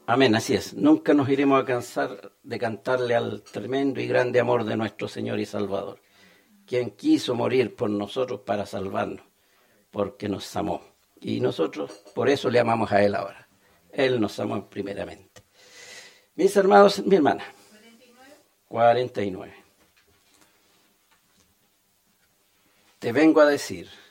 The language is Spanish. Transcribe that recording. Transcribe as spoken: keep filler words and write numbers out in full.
Amén, así es. Nunca nos iremos a cansar de cantarle al tremendo y grande amor de nuestro Señor y Salvador, quien quiso morir por nosotros para salvarnos, porque nos amó. Y nosotros por eso le amamos a Él ahora. Él nos amó primeramente. Mis hermanos, mi hermana. cuarenta y nueve. Te vengo a decir